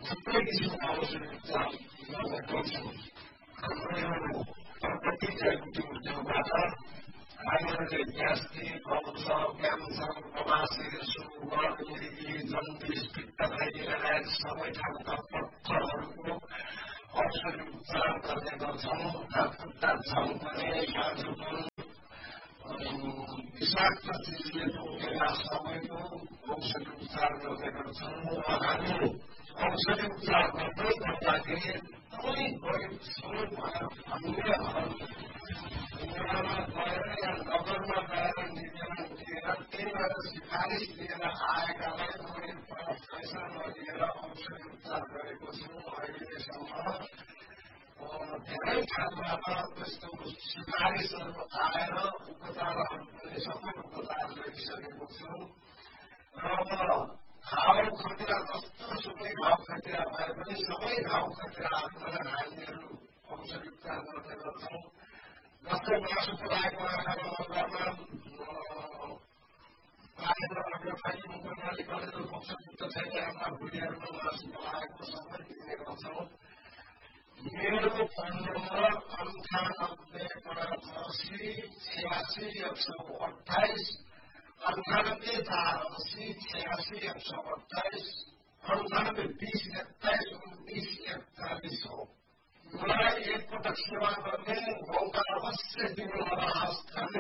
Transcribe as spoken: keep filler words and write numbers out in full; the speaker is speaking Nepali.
थुप्रै किसिमको औषधि उपचार गर्ने गर्छौँ। हाम्रो यो प्रकृति जैविक उद्योगबाट हामीहरूले ग्यास्ट्रिक, कब्ज, क्यान्सर, बवासिर, सुगर, मिर्गी, जन्डिस, पित्तथैली लगायत सबै खालका पत्थरहरूको औषधि उपचार गर्ने गर्छौँ। हातखुट्टा झल्कने, खाँचोपन, विषाक्त चिजले टोकेका सबैको औषधि उपचार गर्ने गर्छौँ। हामी औषधि उपचार गर्दै गर्दाखेरि एकदमै गरिब श्रमिक भएर हामीले गएर या नगरमा गएर निवेदन दिएर त्यहीबाट सिफारिस दिएर आएकालाई मैले पैसा नदिएर औषधि उपचार गरेको छु। अहिलेसम्म धेरै ठाउँबाट त्यस्तो सिफारिसहरू आएर उपचारहरू पनि सबै उपचार गरिसकेको छु। र म घाउ खटिरा जस्तो सुकै घाउ खटिरा भए पनि सबै घाउ खटिराहरूबाट हामीहरू औषधि उपचार गर्ने गर्छौँ। जस्तै मासु पलाएको आँखामा मजामा पारेर अग्रथाली मुखनाली गरेर औषधयुक्त छैन आफ्ना भुँडीहरूमा मासु पलाएको सबै दिने गर्छौँ। मेरो फोन नम्बर अन्ठानब्बे पचासी छयासी एक सौ अठाइस अन्ठानब्बे चार अस्सी छयासी एक सौ अठाइस अन्ठानब्बे बिस एक्काइस उन्तिस एकचालिस हो। मलाई एकपटक सेवा गर्ने मौका अवश्य दिनु होला।